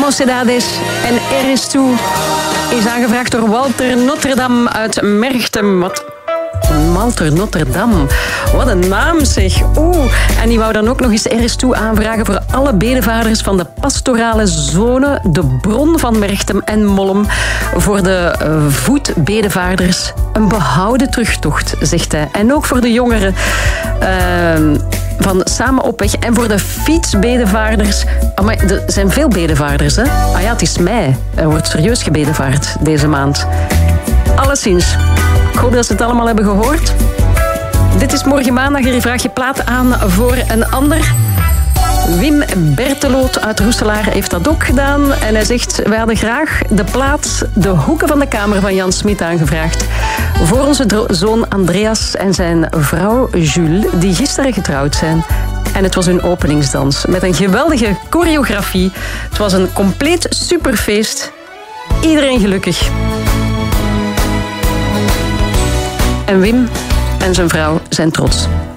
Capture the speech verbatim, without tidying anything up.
Mocedades en Er is toe is aangevraagd door Walter Notre-Dame uit Merchtem. Wat? Walter Notre-Dame. Wat een naam zeg. Oeh. En die wou dan ook nog eens Er is toe aanvragen voor alle bedevaarders van de pastorale zone, de bron van Merchtem en Mollem. Voor de uh, voetbedevaarders een behouden terugtocht, zegt hij. En ook voor de jongeren uh, van Samen op weg. En voor de fietsbedevaarders. Oh, maar er zijn veel bedevaarders, hè? Ah ja, het is mei. Er wordt serieus gebedevaard deze maand. Alleszins. Ik hoop dat ze het allemaal hebben gehoord. Dit is morgen maandag. Hier vraag je plaat aan voor een ander. Wim Berteloot uit Roeselaar heeft dat ook gedaan. En hij zegt, wij hadden graag de plaat De Hoeken van de Kamer van Jan Smit aangevraagd. Voor onze dro- zoon Andreas en zijn vrouw Jules, die gisteren getrouwd zijn. En het was hun openingsdans met een geweldige choreografie. Het was een compleet superfeest. Iedereen gelukkig. En Wim en zijn vrouw zijn trots.